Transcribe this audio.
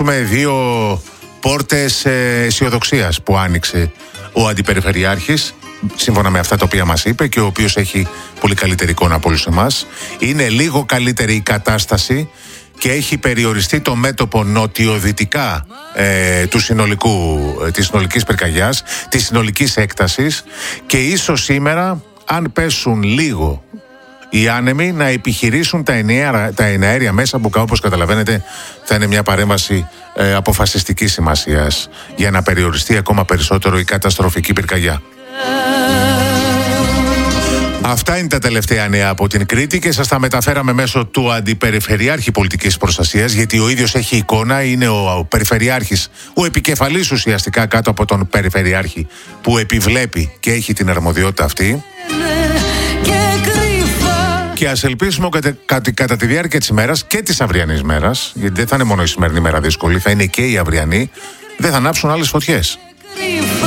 ανοίξουμε δύο πόρτες αισιοδοξίας που άνοιξε ο Αντιπεριφερειάρχης, σύμφωνα με αυτά τα οποία μας είπε, και ο οποίος έχει πολύ καλύτερη εικόνα από όλους εμάς. Είναι λίγο καλύτερη η κατάσταση και έχει περιοριστεί το μέτωπο νοτιοδυτικά της συνολικής πυρκαγιάς, της συνολικής έκτασης, και ίσως σήμερα, αν πέσουν λίγο οι άνεμοι, να επιχειρήσουν τα εναέρια μέσα, που όπως καταλαβαίνετε θα είναι μια παρέμβαση αποφασιστικής σημασίας για να περιοριστεί ακόμα περισσότερο η καταστροφική πυρκαγιά. Αυτά είναι τα τελευταία νέα από την Κρήτη και σας τα μεταφέραμε μέσω του Αντιπεριφερειάρχη Πολιτικής Προστασίας, γιατί ο ίδιος έχει εικόνα, είναι ο Περιφερειάρχης, ο επικεφαλής ουσιαστικά κάτω από τον Περιφερειάρχη, που επιβλέπει και έχει την αρμοδιότητα αυτή. Και ας ελπίσουμε κατά τη διάρκεια της ημέρας και της αυριανής μέρας, γιατί δεν θα είναι μόνο η σημερινή μέρα δύσκολη, θα είναι και η αυριανή, δεν θα ανάψουν άλλες φωτιές.